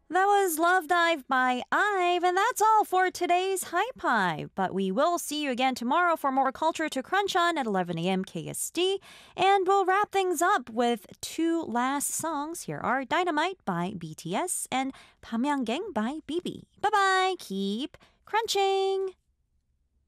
That was Love Dive by Ive, and that's all for today's Hype Hive. But we will see you again tomorrow for more culture to crunch on at 11 a.m. KST. And we'll wrap things up with two last songs. Here are Dynamite by BTS and Pamyanggeng by BB. Bye bye. Keep crunching.